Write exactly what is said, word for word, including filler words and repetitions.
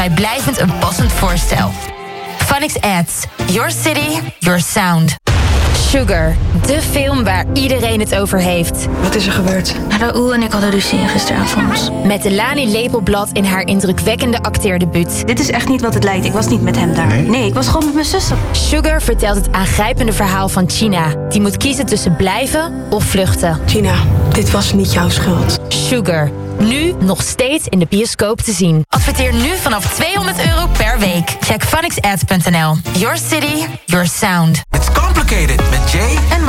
blijvend een passend voorstel. Phonics Ads. Your city, your sound. Sugar, de film waar iedereen het over heeft. Wat is er gebeurd? Raoul en ik hadden ruzie gisteravond. Met de Lani Lepelblad in haar indrukwekkende acteerdebuut. Dit is echt niet wat het lijkt. Ik was niet met hem daar. Nee? Nee, ik was gewoon met mijn zussen. Sugar vertelt het aangrijpende verhaal van China. Die moet kiezen tussen blijven of vluchten. Gina, dit was niet jouw schuld. Sugar. Nu nog steeds in de bioscoop te zien. Adverteer nu vanaf tweehonderd euro per week. Check phonics ads punt n l. Your city, your sound. It's complicated met Jay en Mar-